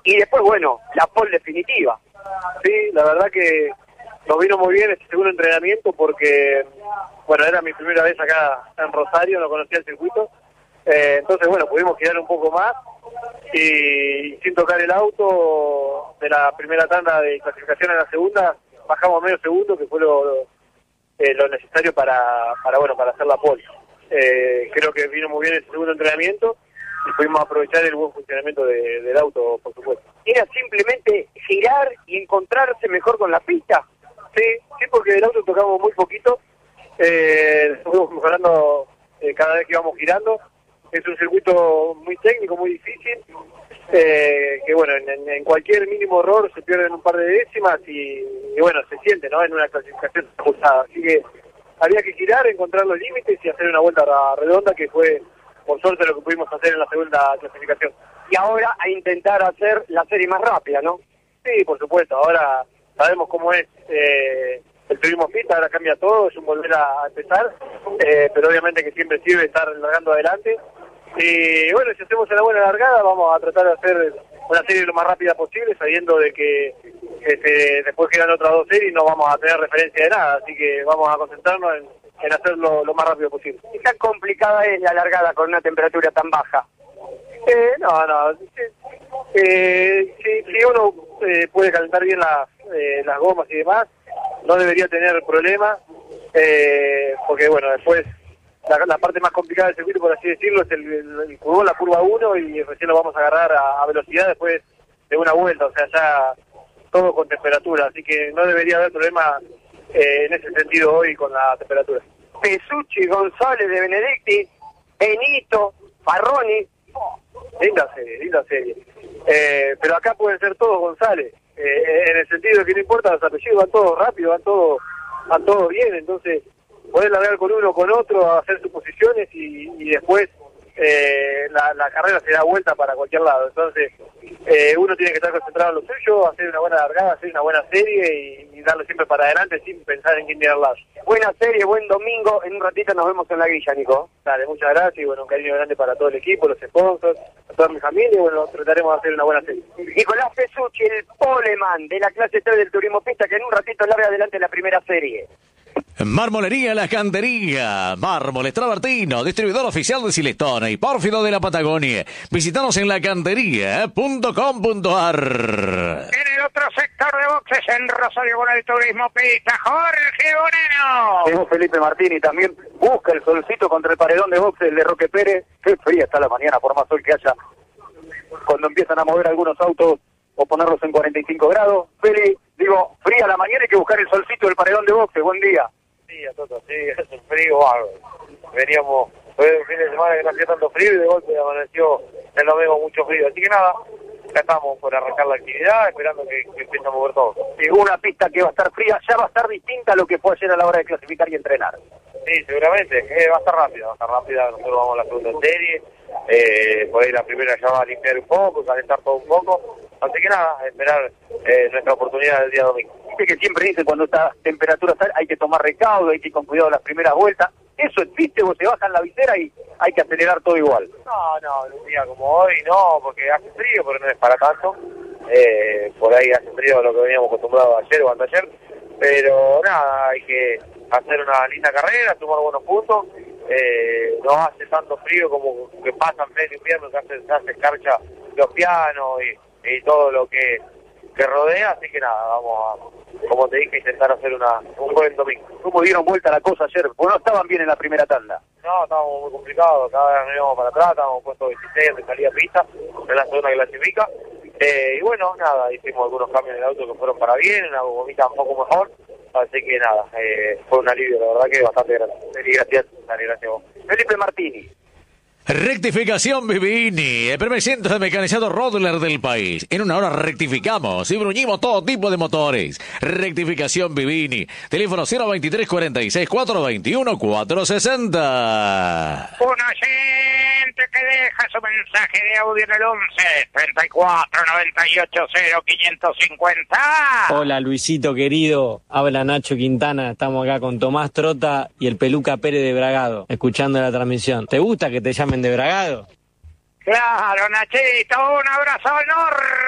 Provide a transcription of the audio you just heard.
y después, bueno, la pole definitiva. Sí, la verdad que nos vino muy bien este segundo entrenamiento porque, bueno, era mi primera vez acá en Rosario, no conocía el circuito, entonces, bueno, pudimos girar un poco más y sin tocar el auto de la primera tanda de clasificación a la segunda, bajamos medio segundo, que fue lo necesario para hacer la pole. Creo que vino muy bien el segundo entrenamiento y pudimos aprovechar el buen funcionamiento del auto, por supuesto. ¿Era simplemente girar y encontrarse mejor con la pista? Sí, porque el auto tocamos muy poquito, estuvimos mejorando cada vez que íbamos girando. Es un circuito muy técnico, muy difícil, que bueno, en cualquier mínimo error se pierden un par de décimas y bueno, se siente, ¿no?, en una clasificación ajustada. Así que había que girar, encontrar los límites y hacer una vuelta redonda, que fue, por suerte, lo que pudimos hacer en la segunda clasificación. Y ahora a intentar hacer la serie más rápida, ¿no? Sí, por supuesto, ahora sabemos cómo es el turismo pista, ahora cambia todo, es un volver a empezar, pero obviamente que siempre sirve estar largando adelante. Y bueno, si hacemos una buena largada, vamos a tratar de hacer una serie lo más rápida posible, sabiendo de que después quedan otras dos series y no vamos a tener referencia de nada, así que vamos a concentrarnos en hacerlo lo más rápido posible. ¿Qué tan complicada es la largada con una temperatura tan baja? No. Si uno puede calentar bien las gomas y demás, no debería tener problemas, porque bueno, después la parte más complicada del circuito, por así decirlo, es el curvón, la curva 1, y recién lo vamos a agarrar a velocidad después de una vuelta, o sea, ya todo con temperatura, así que no debería haber problema en ese sentido hoy con la temperatura. Pesucci, González de Benedicti, Benito, Farroni. Linda serie. Pero acá pueden ser todos González, en el sentido de que no importa los apellidos, van todos rápido, van todos bien, entonces poder largar con uno o con otro, hacer suposiciones y después la carrera se da vuelta para cualquier lado. Entonces uno tiene que estar concentrado en lo suyo, hacer una buena largada, hacer una buena serie y darle siempre para adelante sin pensar en quién tiene al lado. Buena serie, buen domingo. En un ratito nos vemos en la grilla, Nico. Dale, muchas gracias y bueno, un cariño grande para todo el equipo, los sponsors, a toda mi familia, y bueno, trataremos de hacer una buena serie. Nicolás Pesucci, el poleman de la clase 3 del turismo pista, que en un ratito larga adelante la primera serie. Marmolería La Cantería, Mármoles Travertino, distribuidor oficial de Silestone y Pórfido de la Patagonia. Visítanos en lacantería.com.ar. En el otro sector de boxes en Rosario con el turismo pista, Jorge Boneno. Tenemos Felipe Martín y también busca el solcito contra el paredón de boxes de Roque Pérez. Qué fría está la mañana, por más sol que haya. Cuando empiezan a mover algunos autos o ponerlos en 45 grados. Feli, digo, fría la mañana, hay que buscar el solcito del paredón de boxes. Buen día. Sí, a todos, sí, es un frío bárbaro. Veníamos, fue un fin de semana que no hacía tanto frío y de golpe amaneció el domingo mucho frío. Así que nada, ya estamos por arrancar la actividad, esperando que empiece a mover todo. Y una pista que va a estar fría, ya va a estar distinta a lo que fue ayer a la hora de clasificar y entrenar. Sí, seguramente, va a estar rápida, nosotros vamos a la segunda serie, por ahí la primera ya va a limpiar un poco, calentar todo un poco, así que nada, esperar nuestra oportunidad del día domingo. Viste que siempre dicen cuando esta temperatura sale, hay que tomar recaudo, hay que ir con cuidado las primeras vueltas. ¿Eso existe o se bajan la visera y hay que acelerar todo igual? No, un día como hoy no, porque hace frío, pero no es para tanto. Por ahí hace frío lo que veníamos acostumbrados ayer o anteayer, pero nada, hay que hacer una linda carrera, tomar buenos puntos. No hace tanto frío como que pasa en pleno invierno, que se hace escarcha los pianos y todo lo que rodea, así que nada, vamos a, como te dije, intentar hacer un buen domingo. ¿Cómo dieron vuelta la cosa ayer? Pues no estaban bien en la primera tanda. No, estábamos muy complicados, cada vez nos íbamos para atrás, estábamos puestos 26 de salida a pista, en la segunda clasifica. Y bueno, nada, hicimos algunos cambios en el auto que fueron para bien, una gomita un poco mejor, así que nada, fue un alivio, la verdad que bastante grande. Gracias a vos. Felipe Martini. Rectificación Vivini, el primer centro de mecanizado Rodler del país. En una hora rectificamos y bruñimos todo tipo de motores. Rectificación Vivini. Teléfono 023 46 421 460. Un oyente que deja su mensaje de audio en el 11 34 98 0 550. Hola Luisito querido, habla Nacho Quintana, estamos acá con Tomás Trota y el Peluca Pérez de Bragado, escuchando la transmisión. ¿Te gusta que te llamen de Bragado? Claro, Nachito, un abrazo al norte.